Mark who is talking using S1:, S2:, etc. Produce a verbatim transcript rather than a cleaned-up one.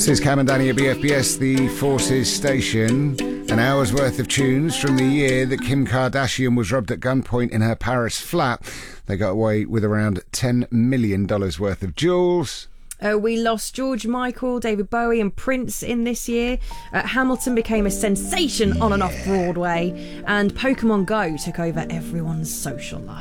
S1: This is Cam and Danny at B F B S, the Forces station. An hour's worth of tunes from the year that Kim Kardashian was robbed at gunpoint in her Paris flat. They got away with around ten million dollars worth of jewels.
S2: Uh, we lost George Michael, David Bowie and Prince in this year. Uh, Hamilton became a sensation on and off Broadway. And Pokemon Go took over everyone's social life.